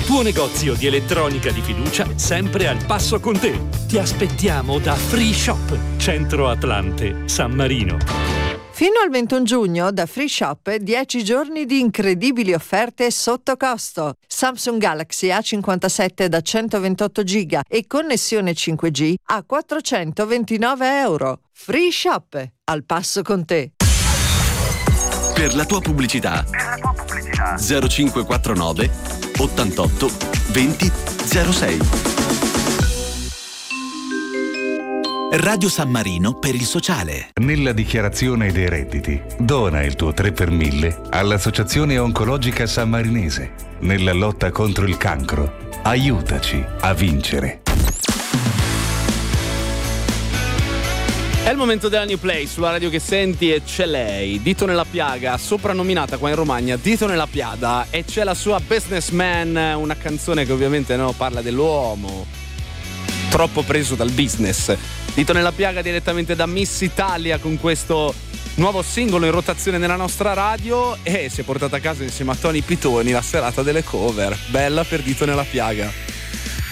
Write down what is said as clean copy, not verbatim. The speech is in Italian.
tuo negozio di elettronica di fiducia, sempre al passo con te. Ti aspettiamo da Free Shop, Centro Atlante, San Marino. Fino al 21 giugno da Free Shop 10 giorni di incredibili offerte sotto costo. Samsung Galaxy A57 da 128 GB e connessione 5G a €429. Free Shop, al passo con te. Per la tua pubblicità 0549 88 20 06. Radio San Marino per il sociale. Nella dichiarazione dei redditi, dona il tuo 3 per 1000 all'Associazione Oncologica Sammarinese. Nella lotta contro il cancro, aiutaci a vincere. È il momento della New Play sulla radio che senti e c'è lei, Dito nella piaga, soprannominata qua in Romagna Dito nella piada, e c'è la sua Businessman, una canzone che ovviamente parla dell'uomo troppo preso dal business. Dito nella piaga direttamente da Miss Italia con questo nuovo singolo in rotazione nella nostra radio, e si è portata a casa insieme a Tony Pitoni la serata delle cover. Bella per Dito nella piaga.